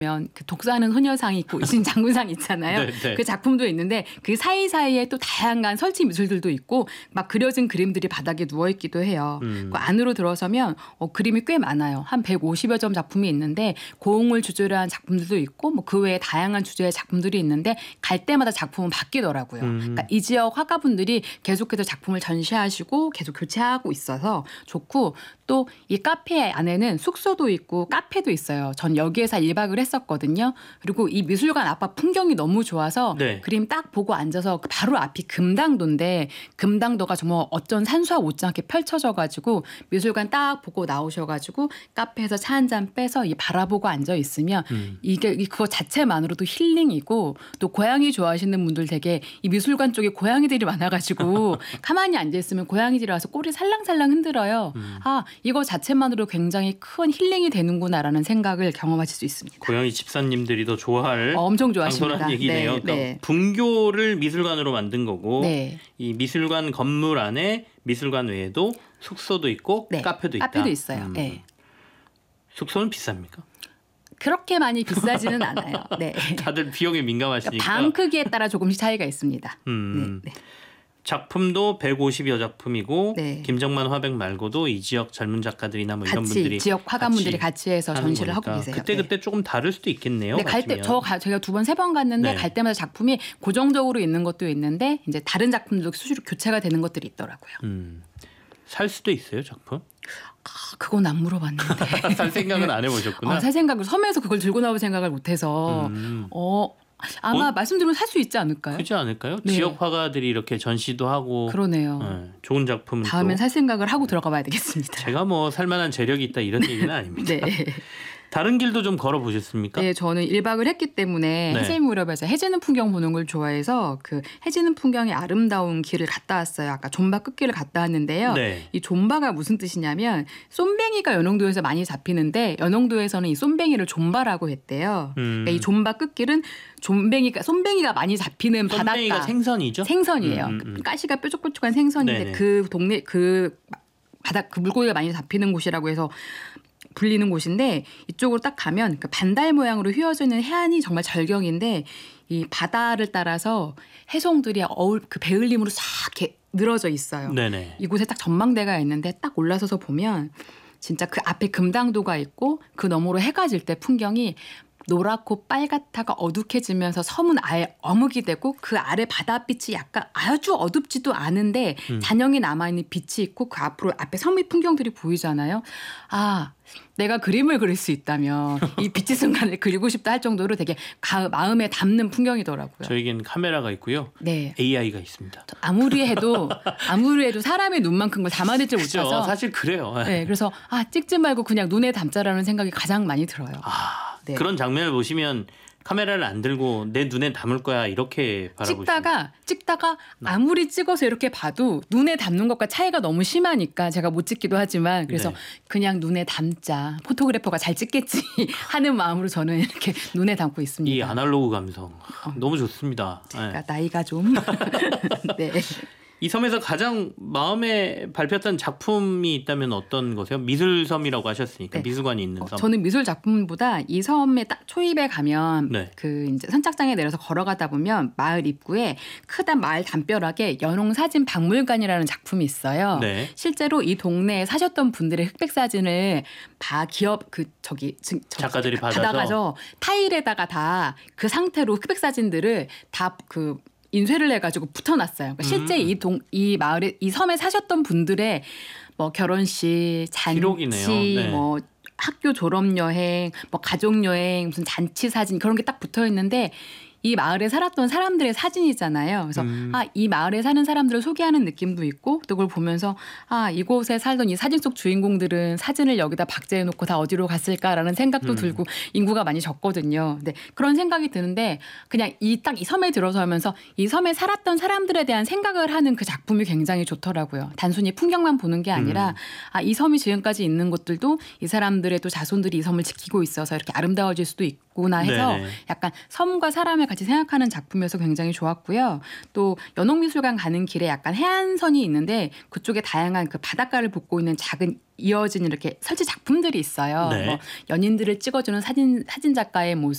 그 독사하는 소녀상이 있고 이신 장군상 있잖아요. 네, 네. 그 작품도 있는데 그 사이사이에 또 다양한 설치 미술들도 있고 막 그려진 그림들이 바닥에 누워있기도 해요. 그 안으로 들어서면 그림이 꽤 많아요. 한 150여 점 작품이 있는데 고흥을 주제로 한 작품들도 있고 뭐 그 외에 다양한 주제의 작품들이 있는데 갈 때마다 작품은 바뀌더라고요. 그러니까 이 지역 화가분들이 계속해서 작품을 전시하시고 계속 교체하고 있어서 좋고 또 이 카페 안에는 숙소도 있고 카페도 있어요. 전 여기에서 1박을 했었거든요. 그리고 이 미술관 앞 풍경이 너무 좋아서 네. 그림 딱 보고 앉아서 바로 앞이 금당도인데 금당도가 정말 어쩐 산수와 못지않게 펼쳐져가지고 미술관 딱 보고 나오셔가지고 카페에서 차 한 잔 빼서 이 바라보고 앉아 있으면 이게 그거 자체만으로도 힐링이고 또 고양이 좋아하시는 분들 되게 이 미술관 쪽에 고양이들이 많아가지고 가만히 앉아 있으면 고양이들이 와서 꼬리 살랑살랑 흔들어요. 아 이거 자체만으로 굉장히 큰 힐링이 되는구나라는 생각을 경험하실 수 있습니다. 고양이 집사님들이 더 좋아할 엄청 좋아하십니다. 당연한 얘기네요. 네, 그러니까 네. 분교를 미술관으로 만든 거고 네. 이 미술관 건물 안에 미술관 외에도 숙소도 있고 네. 카페도 있다. 카페도 있어요. 네. 숙소는 비쌉니까? 그렇게 많이 비싸지는 않아요. 네. 다들 비용에 민감하시니까. 그러니까 방 크기에 따라 조금씩 차이가 있습니다. 네, 네. 작품도 150여 작품이고 네. 김정만 화백 말고도 이 지역 젊은 작가들이나 뭐 이런 분들이 지역 화가분들이 같이 해서 하는 전시를 거니까. 하고 계세요. 그때 조금 다를 수도 있겠네요. 네, 갈 때 같으면. 제가 2번 3번 갔는데 네. 갈 때마다 작품이 고정적으로 있는 것도 있는데 이제 다른 작품들도 수시로 교체가 되는 것들이 있더라고요. 살 수도 있어요, 작품? 그건 안 물어봤는데. 살 생각은 안 해보셨구나. 살 생각을 섬에서 그걸 들고 나올 생각을 못해서 아마 말씀드리면 살 수 있지 않을까요? 그렇지 않을까요? 네. 지역 화가들이 이렇게 전시도 하고 그러네요. 네, 좋은 작품은 다음엔 또 살 생각을 하고 들어가 봐야 되겠습니다. 제가 뭐 살만한 재력이 있다 이런 얘기는 아닙니다. 네. 다른 길도 좀 걸어보셨습니까? 네, 저는 1박을 했기 때문에 네. 해질 무렵에서 해지는 풍경 보는 걸 좋아해서 그 해지는 풍경의 아름다운 길을 갔다 왔어요. 아까 존바 끝길을 갔다 왔는데요. 네. 이 존바가 무슨 뜻이냐면 쏨뱅이가 연홍도에서 많이 잡히는데 연홍도에서는 이 쏨뱅이를 존바라고 했대요. 그러니까 이 존바 끝길은 쏨뱅이가 많이 잡히는 쏨뱅이가 바닷가. 생선이죠? 생선이에요. 가시가 뾰족뾰족한 생선인데 네네. 그 동네 그 바다 그 물고기가 많이 잡히는 곳이라고 해서 불리는 곳인데 이쪽으로 딱 가면 그 반달 모양으로 휘어져 있는 해안이 정말 절경인데 이 바다를 따라서 해송들이 그 배을림으로 싹 이렇게 늘어져 있어요. 네네. 이곳에 딱 전망대가 있는데 딱 올라서서 보면 진짜 그 앞에 금당도가 있고 그 너머로 해가 질 때 풍경이 노랗고 빨갛다가 어둑해지면서 섬은 아예 어묵이 되고 그 아래 바닷빛이 약간 아주 어둡지도 않은데 잔영이 남아있는 빛이 있고 그 앞에 섬의 풍경들이 보이잖아요. 아, 내가 그림을 그릴 수 있다면 이 빛의 순간을 그리고 싶다 할 정도로 되게 마음에 담는 풍경이더라고요. 저에겐 카메라가 있고요. 네. AI가 있습니다. 아무리 해도 사람의 눈만큼 걸 담아내지 그죠? 못해서 사실 그래요. 네, 그래서 찍지 말고 그냥 눈에 담자라는 생각이 가장 많이 들어요. 네. 그런 장면을 보시면 카메라를 안 들고 내 눈에 담을 거야 이렇게 바라보시면 찍다가 아무리 찍어서 이렇게 봐도 눈에 담는 것과 차이가 너무 심하니까 제가 못 찍기도 하지만 그래서 네. 그냥 눈에 담자. 포토그래퍼가 잘 찍겠지 하는 마음으로 저는 이렇게 눈에 담고 있습니다. 이 아날로그 감성 너무 좋습니다. 제가 나이가 좀 네. 이 섬에서 가장 마음에 밟혔던 작품이 있다면 어떤 거세요? 미술섬이라고 하셨으니까 네. 미술관이 있는 섬. 저는 미술 작품보다 이 섬에 딱 초입에 가면 네. 그 이제 선착장에 내려서 걸어가다 보면 마을 입구에 크단 마을 담벼락에 연홍 사진 박물관이라는 작품이 있어요. 네. 실제로 이 동네에 사셨던 분들의 흑백 사진을 작가들이 받아가서 타일에다가 다 그 상태로 흑백 사진들을 다 인쇄를 해가지고 붙여놨어요. 그러니까 실제 이 마을에 이 섬에 사셨던 분들의 뭐 결혼식, 잔치, 기록이네요. 네. 뭐 학교 졸업 여행, 뭐 가족 여행, 무슨 잔치 사진 그런 게 딱 붙어 있는데 이 마을에 살았던 사람들의 사진이잖아요. 그래서 이 마을에 사는 사람들을 소개하는 느낌도 있고 또 그걸 보면서 이곳에 살던 이 사진 속 주인공들은 사진을 여기다 박제해 놓고 다 어디로 갔을까라는 생각도 들고 인구가 많이 적거든요. 근데 그런 생각이 드는데 그냥 이 섬에 들어서면서 이 섬에 살았던 사람들에 대한 생각을 하는 그 작품이 굉장히 좋더라고요. 단순히 풍경만 보는 게 아니라 이 섬이 지금까지 있는 것들도 이 사람들의 또 자손들이 이 섬을 지키고 있어서 이렇게 아름다워질 수도 있고 거나 해서 네네. 약간 섬과 사람을 같이 생각하는 작품이어서 굉장히 좋았고요. 또 연옥미술관 가는 길에 약간 해안선이 있는데 그쪽에 다양한 그 바닷가를 돋고 있는 작은 이어진 이렇게 설치 작품들이 있어요. 네. 뭐 연인들을 찍어주는 사진 작가의 모습,